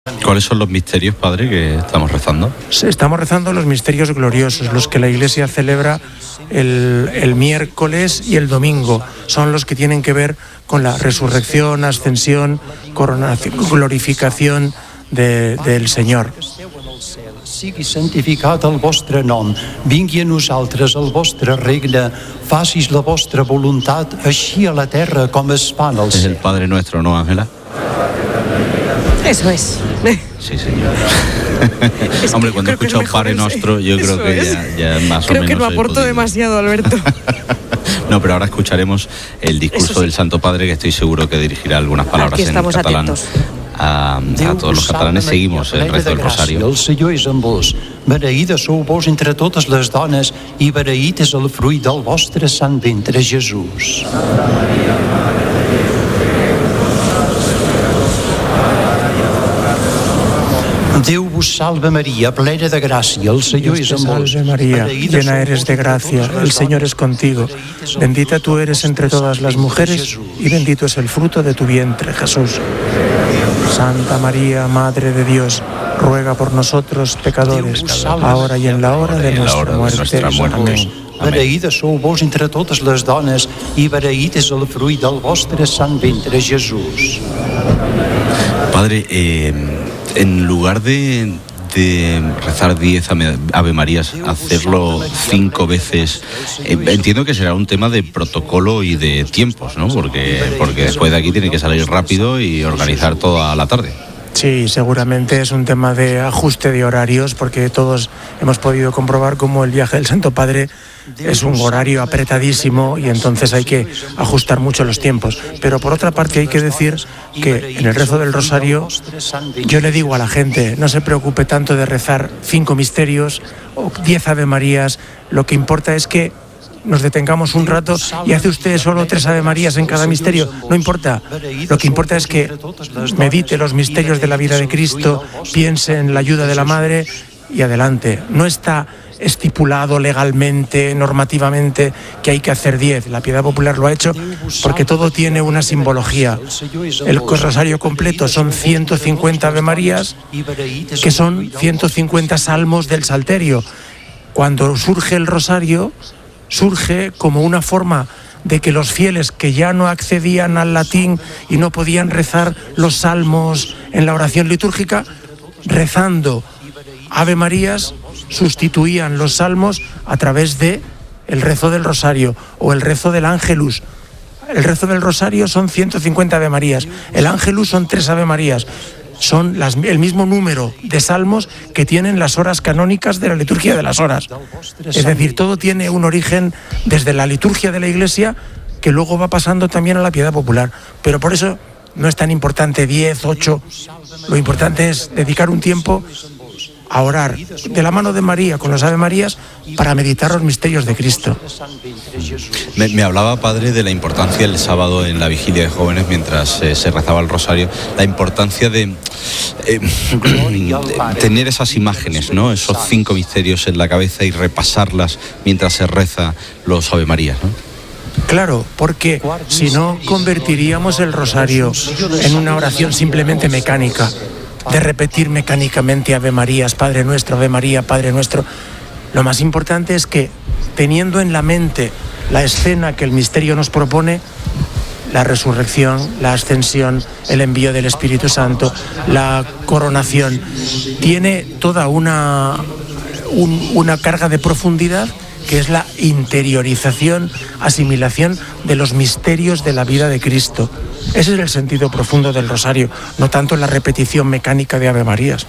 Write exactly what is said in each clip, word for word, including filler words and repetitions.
¿Cuáles son los misterios, Padre, que estamos rezando? Estamos rezando los misterios gloriosos, los que la Iglesia celebra el, el miércoles y el domingo. Son los que tienen que ver con la resurrección, ascensión, coronación, glorificación de, del Señor. Sigui santificat el vostre nom, vingui a nosaltres el vostre regne, facis la vostra voluntat, així a la terra com es fa en el Es el cel. Padre Nuestro, ¿no, Ángela? Eso es. Sí, señor. Es Hombre, que cuando he creo que es escuchado mejor Padre ese. Nuestro, yo Eso creo que es. ya, ya más Creo o menos que no he aporto podido. demasiado, Alberto. No, pero ahora escucharemos el discurso Eso sí. del Santo Padre, que estoy seguro que dirigirá algunas palabras Aquí en estamos catalán atentos. a, a todos los catalanes. Seguimos el rezo del rosario. El Senyor és amb vos. Beneïda sou vos entre totes les dones i beneït és el fruit del vostre sant ventre, Jesús. Déu vos salve Maria, plena de gràcia, el Senyor Dios és te amb vos. salve María, Beneïda llena sou eres vos de entre gracia, totes les el Señor dones, es contigo. beneït és el Bendita fruit tú del eres entre vostre todas sant las ventre, mujeres Jesús. y bendito es el fruto de tu vientre, Jesús. Santa María, Madre de Dios, ruega por nosotros pecadores, ahora y en la hora de nuestra muerte. Amén. Beneïda sou vos entre totes les dones i beneït és el fruit del vostre sant ventre, Jesús. Padre, eh, en lugar de, de rezar diez Ave Marías, hacerlo cinco veces, eh, entiendo que será un tema de protocolo y de tiempos, ¿no? Porque, porque después de aquí tiene que salir rápido y organizar toda la tarde. Sí, seguramente es un tema de ajuste de horarios, porque todos hemos podido comprobar cómo el viaje del Santo Padre es un horario apretadísimo y entonces hay que ajustar mucho los tiempos. Pero por otra parte hay que decir que en el rezo del rosario yo le digo a la gente, no se preocupe tanto de rezar cinco misterios o diez Ave Marías, lo que importa es que nos detengamos un rato y hace usted solo tres Ave Marías en cada misterio, no importa. Lo que importa es que medite los misterios de la vida de Cristo, piense en la ayuda de la Madre y adelante. No está estipulado legalmente, normativamente, que hay que hacer diez. La piedad popular lo ha hecho porque todo tiene una simbología. El rosario completo son ciento cincuenta Ave Marías, que son ciento cincuenta salmos del Salterio. Cuando surge el rosario, surge como una forma de que los fieles que ya no accedían al latín y no podían rezar los salmos en la oración litúrgica, rezando Ave Marías, sustituían los salmos a través de el rezo del rosario o el rezo del ángelus. El rezo del rosario son ciento cincuenta Ave Marías, el ángelus son tres Ave Marías. Son las, el mismo número de salmos que tienen las horas canónicas de la liturgia de las horas. Es decir, todo tiene un origen desde la liturgia de la Iglesia que luego va pasando también a la piedad popular. Pero por eso no es tan importante diez, ocho. Lo importante es dedicar un tiempo a orar de la mano de María, con los Ave Marías, para meditar los misterios de Cristo. Me, me hablaba, Padre, de la importancia el sábado en la vigilia de jóvenes mientras eh, se rezaba el rosario, la importancia de, eh, de tener esas imágenes, ¿no? Esos cinco misterios en la cabeza y repasarlas mientras se reza los Ave Marías, ¿no? Claro, porque si no convertiríamos el rosario en una oración simplemente mecánica, de repetir mecánicamente Ave Marías, Padre Nuestro, Ave María, Padre Nuestro. Lo más importante es que, teniendo en la mente la escena que el misterio nos propone, la resurrección, la ascensión, el envío del Espíritu Santo, la coronación, tiene toda una, un, una carga de profundidad que es la interiorización, asimilación de los misterios de la vida de Cristo. Ese es el sentido profundo del rosario, no tanto la repetición mecánica de Ave Marías.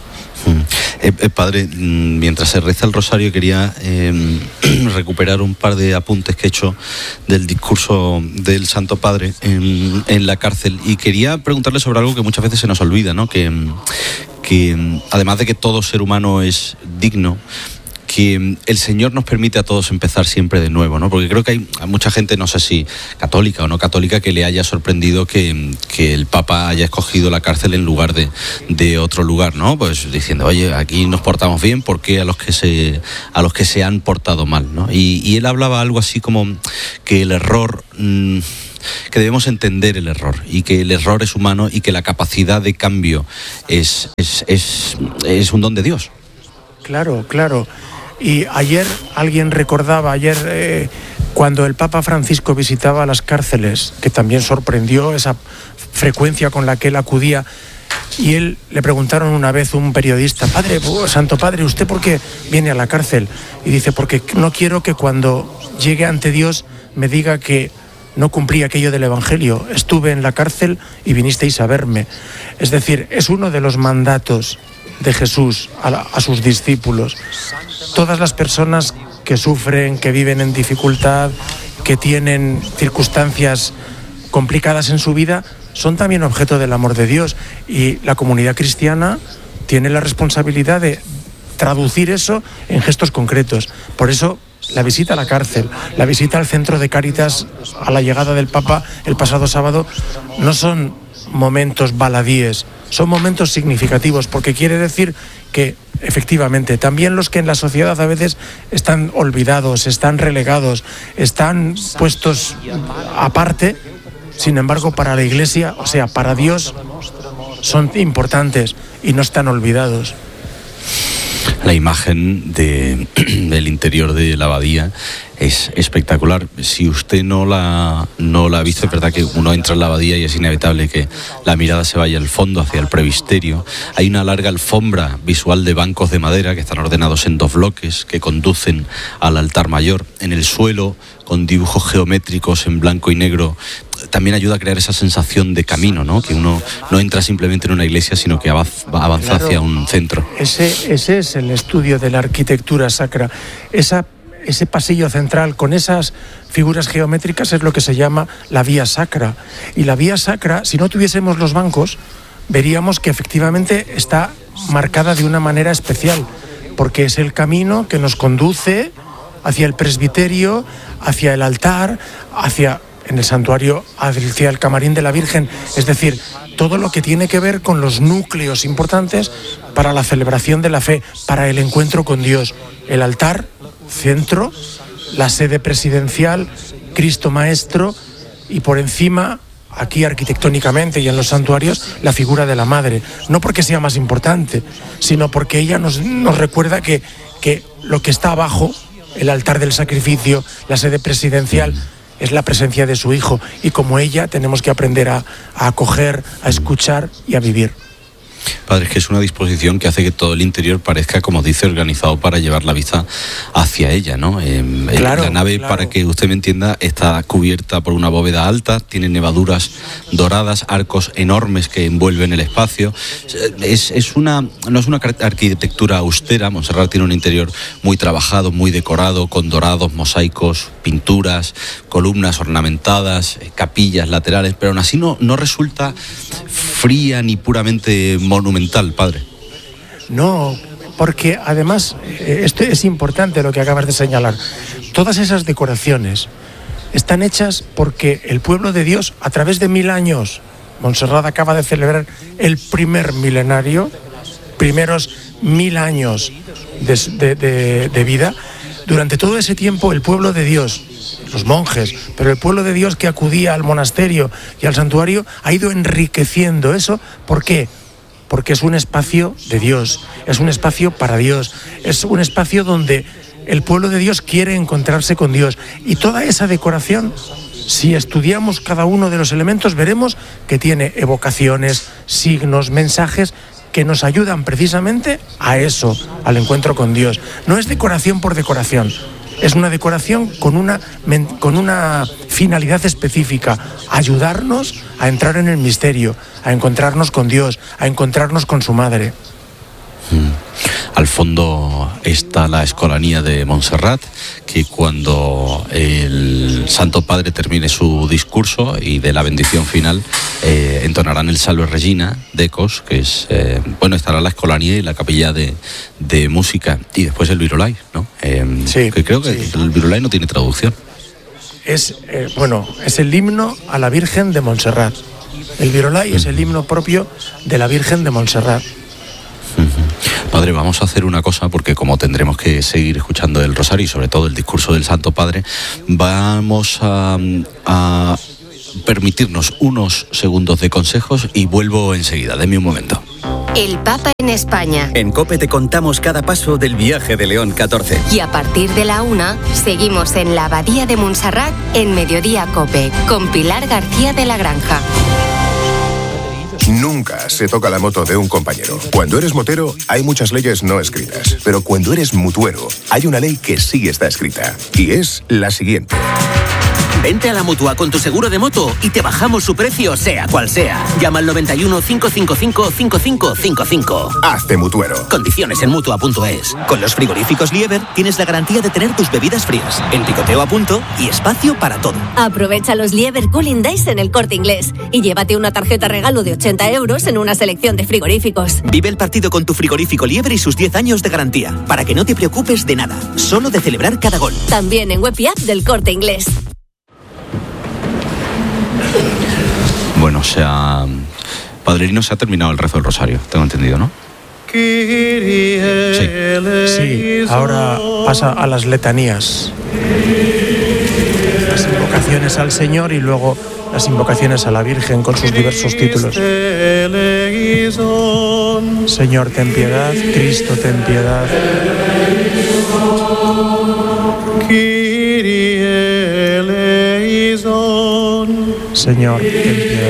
Eh, eh, padre, mientras se reza el rosario quería eh, recuperar un par de apuntes que he hecho del discurso del Santo Padre en, en la cárcel, y quería preguntarle sobre algo que muchas veces se nos olvida, ¿no? Que, que además de que todo ser humano es digno, que el Señor nos permite a todos empezar siempre de nuevo, ¿no? Porque creo que hay mucha gente, no sé si católica o no católica, que le haya sorprendido que, que el Papa haya escogido la cárcel en lugar de, de otro lugar, ¿no? Pues diciendo, oye, aquí nos portamos bien, ¿por qué a los que se, a los que se han portado mal, ¿no? Y, y él hablaba algo así como que el error... Mmm, que debemos entender el error y que el error es humano y que la capacidad de cambio es, es, es, es un don de Dios. Claro, claro. Y ayer alguien recordaba, ayer eh, cuando el Papa Francisco visitaba las cárceles, que también sorprendió esa frecuencia con la que él acudía, y él le preguntaron una vez un periodista, padre, Santo Padre, ¿usted por qué viene a la cárcel? Y dice, porque no quiero que cuando llegue ante Dios me diga que no cumplí aquello del Evangelio, estuve en la cárcel y vinisteis a verme. Es decir, es uno de los mandatos de Jesús a, la, a sus discípulos. Todas las personas que sufren, que viven en dificultad, que tienen circunstancias complicadas en su vida, son también objeto del amor de Dios, y la comunidad cristiana tiene la responsabilidad de traducir eso en gestos concretos. Por eso la visita a la cárcel, la visita al centro de Cáritas a la llegada del Papa el pasado sábado, no son momentos baladíes, son momentos significativos, porque quiere decir que efectivamente también los que en la sociedad a veces están olvidados, están relegados, están puestos aparte, sin embargo para la Iglesia, o sea, para Dios, son importantes y no están olvidados. La imagen de, del interior de la abadía es espectacular. Si usted no la, no la ha visto, es verdad que uno entra en la abadía y es inevitable que la mirada se vaya al fondo, hacia el presbiterio. Hay una larga alfombra visual de bancos de madera que están ordenados en dos bloques que conducen al altar mayor. En el suelo, con dibujos geométricos en blanco y negro, también ayuda a crear esa sensación de camino, ¿no? Que uno no entra simplemente en una iglesia, sino que avanza, avanza claro, hacia un centro. Ese, ese es el estudio de la arquitectura sacra. Esa Ese pasillo central con esas figuras geométricas es lo que se llama la vía sacra. Y la vía sacra, si no tuviésemos los bancos, veríamos que efectivamente está marcada de una manera especial, porque es el camino que nos conduce hacia el presbiterio, hacia el altar, hacia, en el santuario, hacia el camarín de la Virgen. Es decir, todo lo que tiene que ver con los núcleos importantes para la celebración de la fe, para el encuentro con Dios. El altar, centro, la sede presidencial, Cristo Maestro, y por encima, aquí arquitectónicamente y en los santuarios, la figura de la Madre. No porque sea más importante, sino porque ella nos, nos recuerda que, que lo que está abajo, el altar del sacrificio, la sede presidencial, es la presencia de su Hijo, y como ella tenemos que aprender a, a acoger, a escuchar y a vivir. Padre, es que es una disposición que hace que todo el interior parezca, como dice, organizado para llevar la vista hacia ella, ¿no? Eh, claro, la nave, claro. Para que usted me entienda, está cubierta por una bóveda alta, tiene nevaduras doradas, arcos enormes que envuelven el espacio. Es, es una, no es una arquitectura austera. Montserrat tiene un interior muy trabajado, muy decorado, con dorados, mosaicos, pinturas, columnas ornamentadas, capillas laterales, pero aún así no, no resulta fría ni puramente monumental, padre. No, porque además, esto es importante lo que acabas de señalar. Todas esas decoraciones están hechas porque el pueblo de Dios, a través de mil años, Montserrat acaba de celebrar el primer milenario, primeros mil años de, de, de, de vida. Durante todo ese tiempo, el pueblo de Dios, los monjes, pero el pueblo de Dios que acudía al monasterio y al santuario, ha ido enriqueciendo eso. ¿Por qué? Porque es un espacio de Dios, es un espacio para Dios, es un espacio donde el pueblo de Dios quiere encontrarse con Dios. Y toda esa decoración, si estudiamos cada uno de los elementos, veremos que tiene evocaciones, signos, mensajes que nos ayudan precisamente a eso, al encuentro con Dios. No es decoración por decoración, es una decoración con una, con una finalidad específica: ayudarnos a entrar en el misterio, a encontrarnos con Dios, a encontrarnos con su Madre. Mm. Al fondo está la Escolanía de Montserrat, que cuando el Santo Padre termine su discurso y de la bendición final, eh, entonarán el Salve Regina de Ecos, que es, eh, bueno, estará la Escolanía y la capilla de, de música, y después el Virolai, ¿no? Eh, sí, que creo que sí. El Virolai no tiene traducción. Es, eh, bueno, es el himno a la Virgen de Montserrat. El Virolai mm. es el himno propio de la Virgen de Montserrat. Padre, vamos a hacer una cosa, porque como tendremos que seguir escuchando el rosario y sobre todo el discurso del Santo Padre, vamos a, a permitirnos unos segundos de consejos y vuelvo enseguida. Deme un momento. El Papa en España. En COPE te contamos cada paso del viaje de León catorce. Y a partir de la una, seguimos en la Abadía de Montserrat en Mediodía COPE, con Pilar García de la Granja. Nunca se toca la moto de un compañero. Cuando eres motero, hay muchas leyes no escritas. Pero cuando eres mutuero, hay una ley que sí está escrita. Y es la siguiente. Vente a la Mutua con tu seguro de moto y te bajamos su precio, sea cual sea. Llama al noventa y uno, cinco cinco cinco, cinco cinco cinco cinco. Hazte mutuero. Condiciones en Mutua punto es. Con los frigoríficos Lieber tienes la garantía de tener tus bebidas frías, el picoteo a punto y espacio para todo. Aprovecha los Lieber Cooling Days en El Corte Inglés y llévate una tarjeta regalo de ochenta euros en una selección de frigoríficos. Vive el partido con tu frigorífico Lieber y sus diez años de garantía, para que no te preocupes de nada, solo de celebrar cada gol. También en web y app del Corte Inglés. Bueno, o sea, Padrino, se ha terminado el rezo del rosario, tengo entendido, ¿no? Sí, sí, ahora pasa a las letanías. Las invocaciones al Señor y luego las invocaciones a la Virgen con sus diversos títulos. Señor, ten piedad. Cristo, ten piedad. Señor, ten piedad.